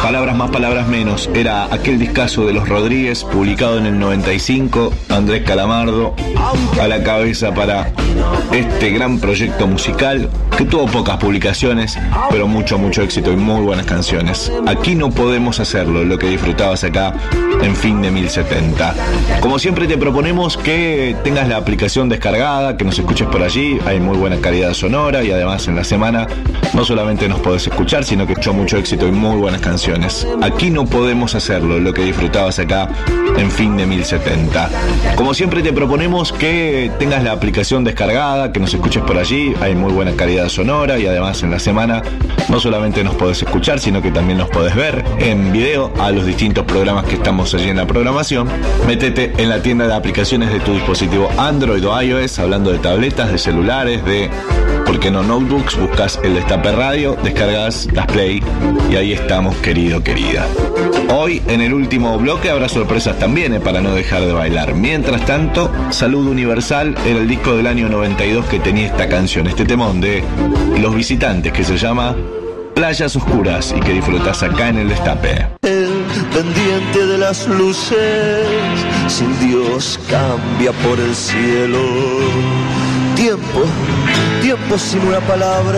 Palabras más, palabras menos. Era aquel discazo de los Rodríguez, publicado en el 95. Andrés Calamardo a la cabeza para este gran proyecto musical que tuvo pocas publicaciones, pero mucho éxito y muy buenas canciones. Aquí no podemos hacerlo, lo que disfrutabas acá en Fin de 1070. Como siempre te proponemos que tengas la aplicación descargada, que nos escuches por allí. Hay muy buena calidad sonora y además en la semana no solamente nos podés escuchar, sino que mucho éxito y muy buenas canciones. Aquí no podemos hacerlo, lo que disfrutabas acá en Fin de 1070. Como siempre te proponemos que tengas la aplicación descargada, que nos escuches por allí. Hay muy buena calidad sonora y además en la semana no solamente nos podés escuchar, sino que también nos podés ver en video a los distintos programas que estamos allí en la programación. Métete en la tienda de aplicaciones de tu dispositivo Android o iOS, hablando de tabletas, de celulares, de, ¿por qué no, notebooks? Buscas el Destape Radio, descargas, das play y ahí estamos, querido, querida. Hoy en el último bloque habrá sorpresas también, para no dejar de bailar. Mientras tanto, Salud Universal era el disco del año 92 que tenía esta canción, este temón de Los Visitantes, que se llama Playas Oscuras y que disfrutas acá en el Destape. El pendiente de las luces, sin Dios cambia por el cielo. Tiempo sin una palabra.